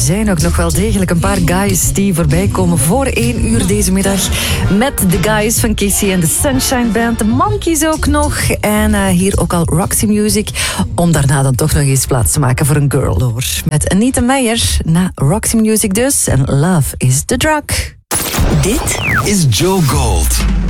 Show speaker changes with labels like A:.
A: zijn ook nog wel degelijk een paar guys die voorbij komen voor 1 uur deze middag. Met de guys van Casey en de Sunshine Band, de Monkeys ook nog. En hier ook al Roxy Music. Om daarna dan toch nog eens plaats te maken voor een girl, hoor. Met Anita Meijer na Roxy Music dus. En Love is the Drug.
B: Dit is Joe Gold.